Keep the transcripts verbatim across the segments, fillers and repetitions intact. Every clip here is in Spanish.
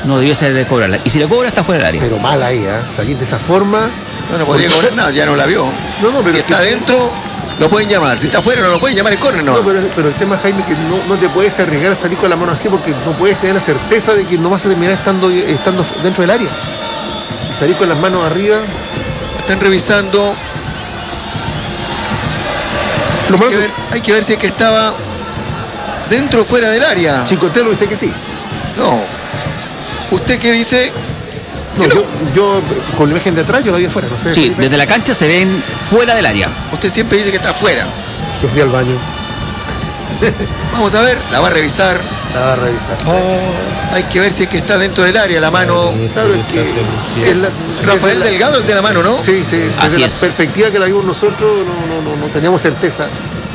no debiese de cobrarla. Y si le cobra, está fuera del área. Pero mal ahí, ¿eh? Salir de esa forma. No, no podría cobrar nada, ya no la vio. No, no, pero si está que... dentro, lo pueden llamar. Si está afuera, no lo pueden llamar, es córner, no. No, pero, pero el tema, Jaime, que no, no te puedes arriesgar a salir con la mano así porque no puedes tener la certeza de que no vas a terminar estando, estando dentro del área. Y salir con las manos arriba. Están revisando. Hay que, ver, hay que ver si es que estaba dentro o fuera del área. Chicotelo dice que sí. No. ¿Usted qué dice? No, yo, yo con la imagen de atrás yo la vi afuera, no sé. Sí, Felipe. Desde la cancha se ven fuera del área. Usted siempre dice que está afuera. Yo fui al baño. Vamos a ver, la va a revisar. La va a revisar. Oh. Hay que ver si es que está dentro del área la mano. Claro, es que es la, Rafael la, Delgado el de la mano, ¿no? Sí, sí. Desde Así la es. perspectiva que la vimos nosotros no, no, no, no teníamos certeza.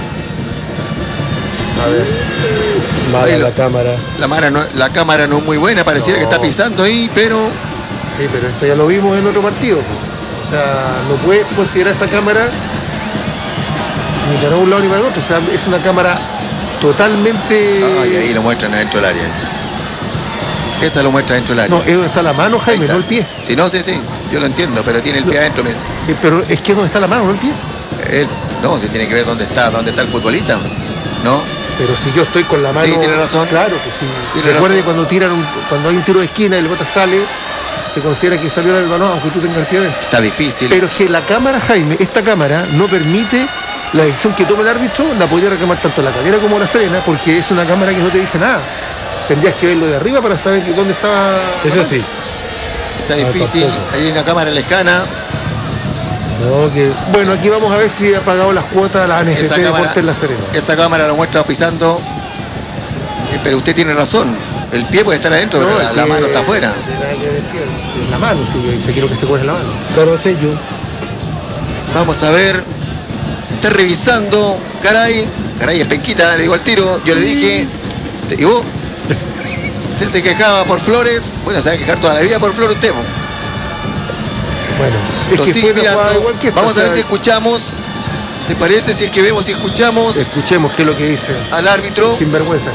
A ver. Mala la, la cámara. La, mara no, la cámara no es muy buena, pareciera no. que está pisando ahí, pero. Sí, pero esto ya lo vimos en otro partido. O sea, no puedes considerar esa cámara ni para un lado ni para el otro. O sea, es una cámara totalmente. Ay, ahí lo muestran adentro del área. Esa lo muestra dentro del área. No, es donde está la mano, Jaime, no el pie. Sí, no, sí, sí. Yo lo entiendo, pero tiene el pie no, adentro, mira. Pero es que es donde está la mano, no el pie. Él, no, se tiene que ver dónde está, dónde está el futbolista, ¿no? Pero si yo estoy con la mano. Sí, tiene razón. Claro que sí. Recuerde que cuando tiran un, cuando hay un tiro de esquina y el bota sale, se considera que salió el balón aunque tú tengas el pie adentro. Está difícil. Pero es que la cámara, Jaime, esta cámara no permite la decisión que tome el árbitro, la podría reclamar tanto la Calera como la Serena, porque es una cámara que no te dice nada. Tendrías que verlo de arriba para saber que dónde estaba. Eso sí. Está difícil. Hay una cámara lejana. No, que... Bueno, aquí vamos a ver si ha pagado las cuotas a la A N F P Deportes en la Serena. Esa cámara lo muestra pisando. Pero usted tiene razón. El pie puede estar adentro, no, pero la, la mano está afuera. La mano, sí, se quiero que se cuele la mano. Claro, sé yo. Vamos a ver. Está revisando. Caray. Caray, es penquita, le digo al tiro. Yo le dije. ¿Y vos? Usted se quejaba por Flores. Bueno, se va a quejar toda la vida por Flores usted. Bueno, es lo que sigue mirando. Esta, vamos a ver si escuchamos. ¿Le parece? Si es que vemos, si escuchamos. Escuchemos qué es lo que dice al árbitro. Sin vergüenza.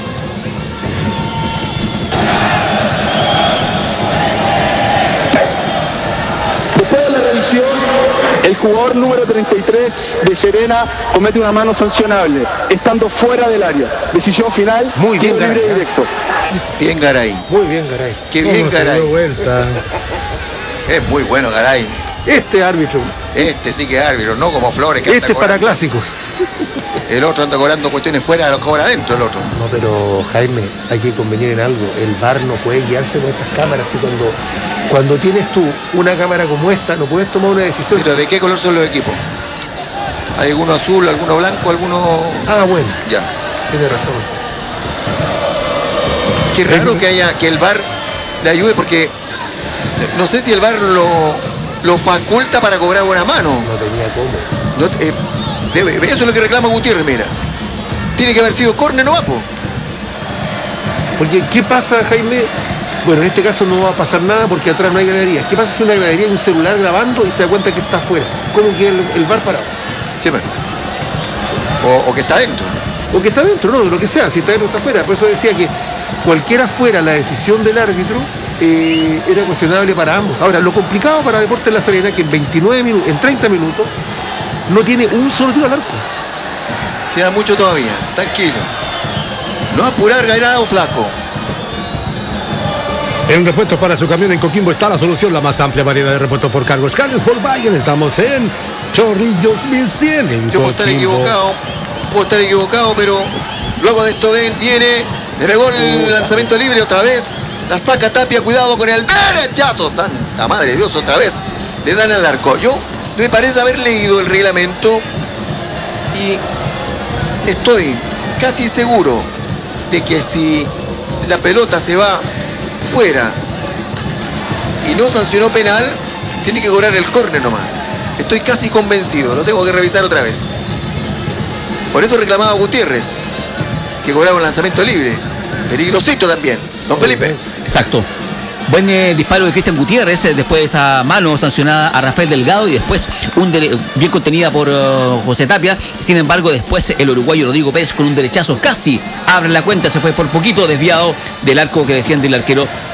Después de la revisión, el jugador número treinta y tres de Serena comete una mano sancionable, estando fuera del área. Decisión final. Muy bien, libre y directo. Bien, Garay. Muy bien, Garay. Qué bien, Garay. Vuelta. Es muy bueno, Garay. Este árbitro. Este sí que es árbitro, no como Flores. Que este es para clásicos. El otro anda cobrando cuestiones fuera, lo cobra adentro el otro. No, pero Jaime, hay que convenir en algo. El V A R no puede guiarse con estas cámaras. Y cuando, cuando tienes tú una cámara como esta, no puedes tomar una decisión. ¿Pero de qué color son los equipos? ¿Hay alguno azul, alguno blanco, alguno...? Ah, bueno. Ya. Tiene razón. Qué raro que haya que el V A R le ayude porque no sé si el V A R lo, lo faculta para cobrar una mano. No tenía cómo. No, eh, debe, eso es lo que reclama Gutiérrez, mira. Tiene que haber sido córner, no va, po. Porque, ¿qué pasa, Jaime? Bueno, en este caso no va a pasar nada porque atrás no hay gradería. ¿Qué pasa si una gradería hay un celular grabando y se da cuenta que está afuera? ¿Cómo queda el, el V A R parado? Sí, pero. O, o que está dentro. O que está dentro, no, lo que sea, si está dentro está afuera. Por eso decía que cualquiera fuera la decisión del árbitro eh, era cuestionable para ambos. Ahora, lo complicado para Deportes La Serena es que en veintinueve minutos, en treinta minutos, no tiene un solo tiro al arco. Queda mucho todavía, tranquilo. No apurar, ganado flaco. En repuestos para su camión en Coquimbo está la solución, la más amplia variedad de repuestos por cargos. Carnes Volkswagen, estamos en Chorrillos mil cien en Yo puedo estar equivocado, puedo estar equivocado, pero luego de esto ven, viene, le pegó el lanzamiento libre otra vez, la saca Tapia, cuidado con el derechazo, santa madre de Dios, otra vez le dan al arco. Yo me parece haber leído el reglamento y estoy casi seguro de que si la pelota se va fuera y no sancionó penal, tiene que cobrar el córner nomás. Estoy casi convencido, lo tengo que revisar otra vez. Por eso reclamaba Gutiérrez que cobraba un lanzamiento libre. Peligrosito también, don Felipe. Exacto. Buen eh, disparo de Cristian Gutiérrez eh, después de esa mano sancionada a Rafael Delgado y después un dere- bien contenida por uh, José Tapia. Sin embargo, después el uruguayo Rodrigo Pérez con un derechazo casi abre la cuenta, se fue por poquito desviado del arco que defiende el arquero